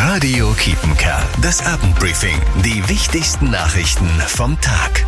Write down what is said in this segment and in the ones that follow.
Radio Kiepenkerl, das Abendbriefing. Die wichtigsten Nachrichten vom Tag.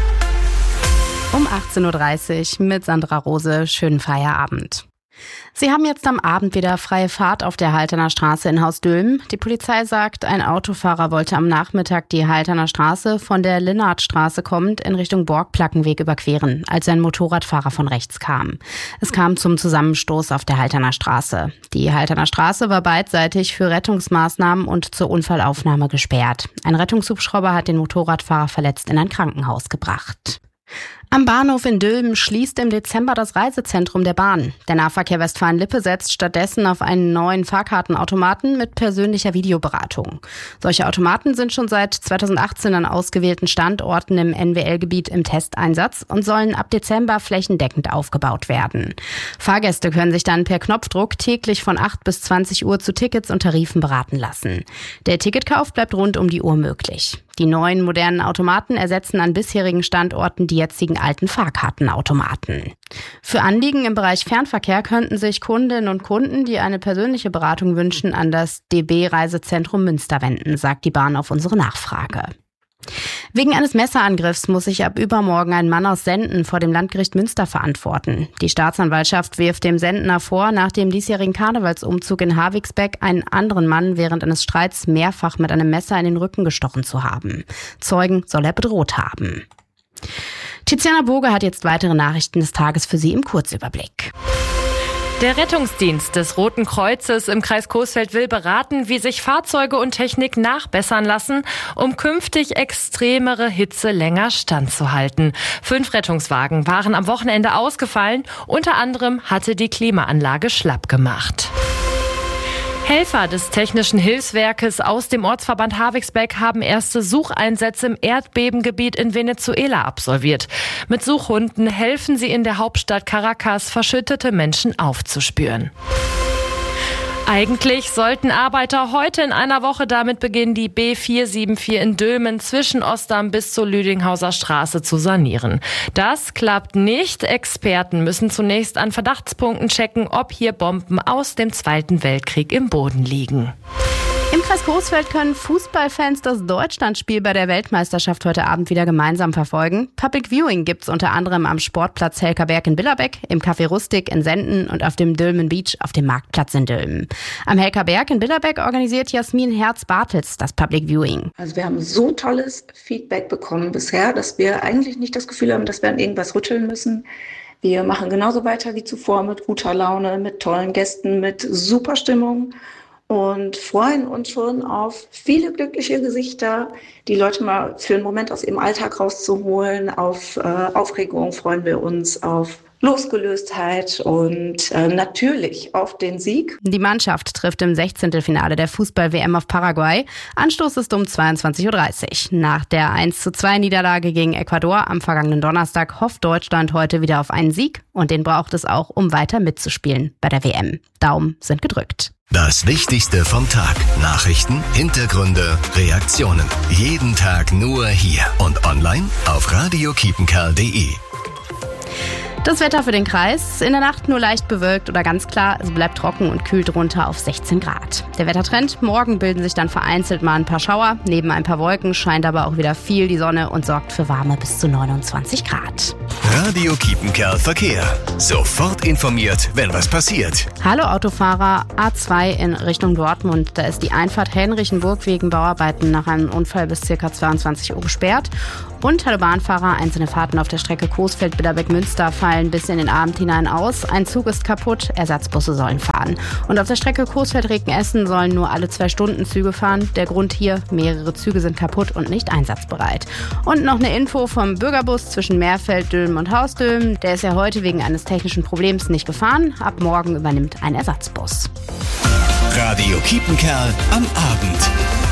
Um 18.30 Uhr mit Sandra Rose. Schönen Feierabend. Sie haben jetzt am Abend wieder freie Fahrt auf der Halterner Straße in Hausdülmen. Die Polizei sagt, ein Autofahrer wollte am Nachmittag die Halterner Straße von der Linnardstraße kommend in Richtung Borgplackenweg überqueren, als ein Motorradfahrer von rechts kam. Es kam zum Zusammenstoß auf der Halterner Straße. Die Halterner Straße war beidseitig für Rettungsmaßnahmen und zur Unfallaufnahme gesperrt. Ein Rettungshubschrauber hat den Motorradfahrer verletzt in ein Krankenhaus gebracht. Am Bahnhof in Dülmen schließt im Dezember das Reisezentrum der Bahn. Der Nahverkehr Westfalen-Lippe setzt stattdessen auf einen neuen Fahrkartenautomaten mit persönlicher Videoberatung. Solche Automaten sind schon seit 2018 an ausgewählten Standorten im NWL-Gebiet im Testeinsatz und sollen ab Dezember flächendeckend aufgebaut werden. Fahrgäste können sich dann per Knopfdruck täglich von 8 bis 20 Uhr zu Tickets und Tarifen beraten lassen. Der Ticketkauf bleibt rund um die Uhr möglich. Die neuen modernen Automaten ersetzen an bisherigen Standorten die jetzigen alten Fahrkartenautomaten. Für Anliegen im Bereich Fernverkehr könnten sich Kundinnen und Kunden, die eine persönliche Beratung wünschen, an das DB Reisezentrum Münster wenden, sagt die Bahn auf unsere Nachfrage. Wegen eines Messerangriffs muss sich ab übermorgen ein Mann aus Senden vor dem Landgericht Münster verantworten. Die Staatsanwaltschaft wirft dem Sendner vor, nach dem diesjährigen Karnevalsumzug in Havigsbeck einen anderen Mann während eines Streits mehrfach mit einem Messer in den Rücken gestochen zu haben. Zeugen soll er bedroht haben. Tiziana Boge hat jetzt weitere Nachrichten des Tages für Sie im Kurzüberblick. Der Rettungsdienst des Roten Kreuzes im Kreis Coesfeld will beraten, wie sich Fahrzeuge und Technik nachbessern lassen, um künftig extremere Hitze länger standzuhalten. 5 Rettungswagen waren am Wochenende ausgefallen. Unter anderem hatte die Klimaanlage schlapp gemacht. Helfer des Technischen Hilfswerkes aus dem Ortsverband Havigsbeck haben erste Sucheinsätze im Erdbebengebiet in Venezuela absolviert. Mit Suchhunden helfen sie in der Hauptstadt Caracas, verschüttete Menschen aufzuspüren. Eigentlich sollten Arbeiter heute in einer Woche damit beginnen, die B474 in Dülmen zwischen Ostdamm bis zur Lüdinghauser Straße zu sanieren. Das klappt nicht. Experten müssen zunächst an Verdachtspunkten checken, ob hier Bomben aus dem Zweiten Weltkrieg im Boden liegen. Im Kreis Coesfeld können Fußballfans das Deutschlandspiel bei der Weltmeisterschaft heute Abend wieder gemeinsam verfolgen. Public Viewing gibt's unter anderem am Sportplatz Helkerberg in Billerbeck, im Café Rustik in Senden und auf dem Dülmen Beach auf dem Marktplatz in Dülmen. Am Helkerberg in Billerbeck organisiert Jasmin Herz-Bartels das Public Viewing. Also wir haben so tolles Feedback bekommen bisher, dass wir eigentlich nicht das Gefühl haben, dass wir an irgendwas rütteln müssen. Wir machen genauso weiter wie zuvor mit guter Laune, mit tollen Gästen, mit super Stimmung. Und freuen uns schon auf viele glückliche Gesichter, die Leute mal für einen Moment aus ihrem Alltag rauszuholen. Auf Aufregung freuen wir uns, auf Losgelöstheit und natürlich auf den Sieg. Die Mannschaft trifft im 16. Finale der Fußball-WM auf Paraguay. Anstoß ist um 22.30 Uhr. Nach der 1:2-Niederlage gegen Ecuador am vergangenen Donnerstag hofft Deutschland heute wieder auf einen Sieg. Und den braucht es auch, um weiter mitzuspielen bei der WM. Daumen sind gedrückt. Das Wichtigste vom Tag. Nachrichten, Hintergründe, Reaktionen. Jeden Tag nur hier und online auf radiokiepenkerl.de. Das Wetter für den Kreis. In der Nacht nur leicht bewölkt oder ganz klar. Es bleibt trocken und kühlt runter auf 16 Grad. Der Wettertrend. Morgen bilden sich dann vereinzelt mal ein paar Schauer. Neben ein paar Wolken scheint aber auch wieder viel die Sonne und sorgt für warme bis zu 29 Grad. Radio Kiepenkerl Verkehr. Sofort informiert, wenn was passiert. Hallo Autofahrer, A2 in Richtung Dortmund. Da ist die Einfahrt Henrichenburg wegen Bauarbeiten nach einem Unfall bis ca. 22 Uhr gesperrt. Und hallo Bahnfahrer, einzelne Fahrten auf der Strecke Coesfeld-Billerbeck-Münster fallen bis in den Abend hinein aus. Ein Zug ist kaputt, Ersatzbusse sollen fahren. Und auf der Strecke Coesfeld-Regen-Essen sollen nur alle 2 Stunden Züge fahren. Der Grund hier, mehrere Züge sind kaputt und nicht einsatzbereit. Und noch eine Info vom Bürgerbus zwischen Meerfeld, Dülmen und Hausdülmen. Der ist ja heute wegen eines technischen Problems nicht gefahren. Ab morgen übernimmt ein Ersatzbus. Radio Kiepenkerl am Abend.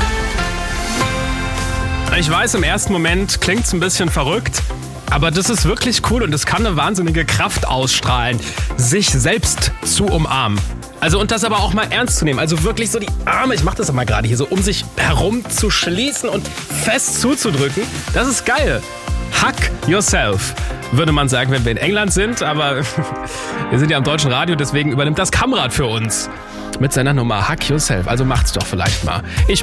Ich weiß, im ersten Moment klingt es ein bisschen verrückt, aber das ist wirklich cool und es kann eine wahnsinnige Kraft ausstrahlen, sich selbst zu umarmen. Also und das aber auch mal ernst zu nehmen. Also wirklich so die Arme, ich mache das mal gerade hier so, um sich herum zu schließen und fest zuzudrücken. Das ist geil. Hug yourself, würde man sagen, wenn wir in England sind, aber wir sind ja am deutschen Radio, deswegen übernimmt das Kamrad für uns. mit seiner Nummer Hack Yourself. Also macht's doch vielleicht mal. Ich